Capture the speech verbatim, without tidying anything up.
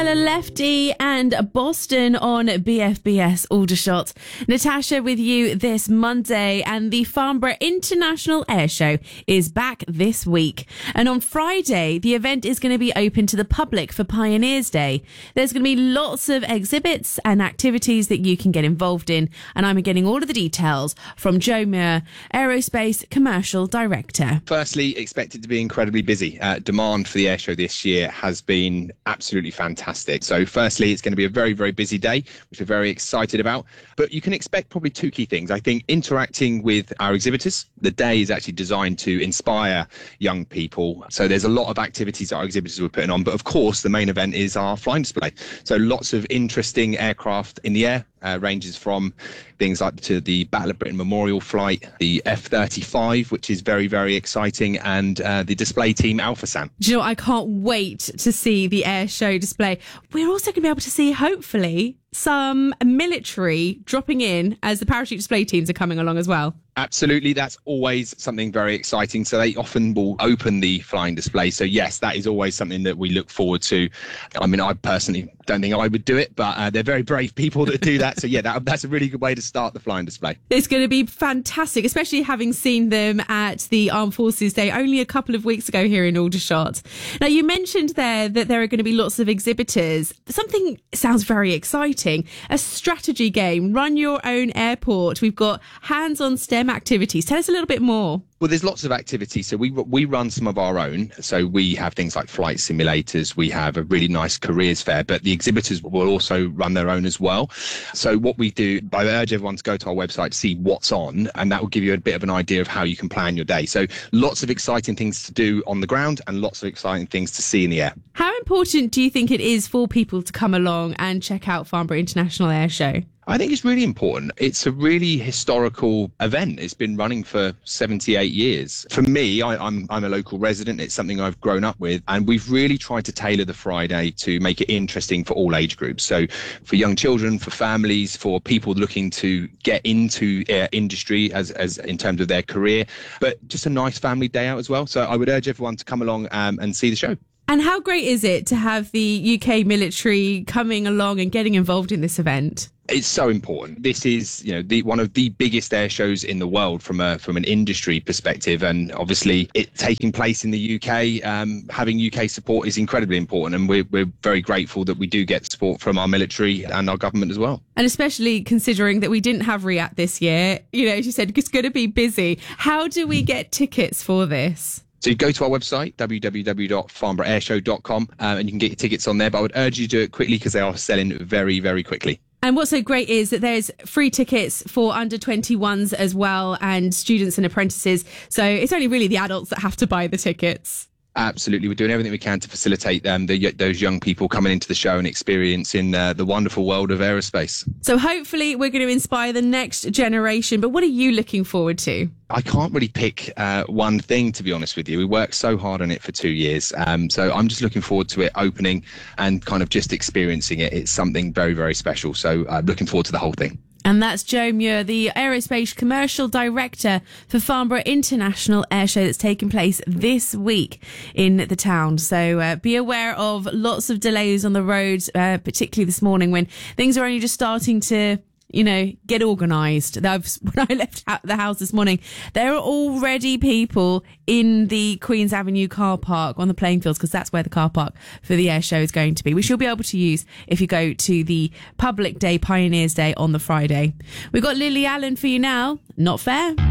Lefty and Boston on B F B S Aldershot. Natasha with you this Monday, and the Farnborough International Air Show is back this week. And on Friday, the event is going to be open to the public for Pioneers Day. There's going to be lots of exhibits and activities that you can get involved in, and I'm getting all of the details from Joe Muir, Aerospace Commercial Director. Firstly, expect it to be incredibly busy. Uh, demand for the air show this year has been absolutely fantastic. So firstly, it's going to be a very, very busy day, which we're very excited about. But you can expect probably two key things. I think interacting with our exhibitors. The day is actually designed to inspire young people. So there's a lot of activities that our exhibitors were putting on. But of course, the main event is our flying display. So lots of interesting aircraft in the air. Uh, ranges from things like to the Battle of Britain Memorial Flight, the F thirty-five, which is very, very exciting, and uh, the display team Alpha Sam. Do you know, I can't wait to see the air show display. We're also going to be able to see, hopefully, some military dropping in as the parachute display teams are coming along as well. Absolutely. That's always something very exciting. So they often will open the flying display. So yes, that is always something that we look forward to. I mean, I personally don't think I would do it, but uh, they're very brave people that do that. So yeah, that, that's a really good way to start the flying display. It's going to be fantastic, especially having seen them at the Armed Forces Day only a couple of weeks ago here in Aldershot. Now, you mentioned there that there are going to be lots of exhibitors. Something sounds very exciting. A strategy game, run your own airport. We've got hands-on STEM activities. Tell us a little bit more. Well, there's lots of activity. So we we run some of our own. So we have things like flight simulators. We have a really nice careers fair, but the exhibitors will also run their own as well. So what we do, I urge everyone to go to our website to see what's on, and that will give you a bit of an idea of how you can plan your day. So lots of exciting things to do on the ground and lots of exciting things to see in the air. How important do you think it is for people to come along and check out Farnborough International Air Show? I think it's really important. It's a really historical event. It's been running for seventy-eight years. For me, I, I'm I'm a local resident. It's something I've grown up with, and we've really tried to tailor the Friday to make it interesting for all age groups. So for young children, for families, for people looking to get into uh, industry as, as in terms of their career, but just a nice family day out as well. So I would urge everyone to come along um, and see the show. And how great is it to have the U K military coming along and getting involved in this event? It's so important. This is, you know, the one of the biggest air shows in the world from a from an industry perspective, and obviously it taking place in the U K. Um, having U K support is incredibly important, and we're we're very grateful that we do get support from our military and our government as well. And especially considering that we didn't have RIAT this year, you know, as you said, it's going to be busy. How do we get tickets for this? So you go to our website, w w w dot farnborough air show dot com, um, and you can get your tickets on there. But I would urge you to do it quickly because they are selling very, very quickly. And what's so great is that there's free tickets for under twenty-ones as well, and students and apprentices. So it's only really the adults that have to buy the tickets. Absolutely. We're doing everything we can to facilitate um, the, those young people coming into the show and experiencing uh, the wonderful world of aerospace. So hopefully we're going to inspire the next generation. But what are you looking forward to? I can't really pick uh, one thing, to be honest with you. We worked so hard on it for two years. Um, so I'm just looking forward to it opening and kind of just experiencing it. It's something very, very special. So I'm uh, looking forward to the whole thing. And that's Joe Muir, the Aerospace Commercial Director for Farnborough International Air Show that's taking place this week in the town. So uh, be aware of lots of delays on the roads, uh, particularly this morning when things are only just starting to, you know, get organised. When I left the house this morning, there are already people in the Queen's Avenue car park on the playing fields, because that's where the car park for the air show is going to be, which you'll be able to use if you go to the Public Day, Pioneers Day on the Friday. We've got Lily Allen for you now. Not Fair.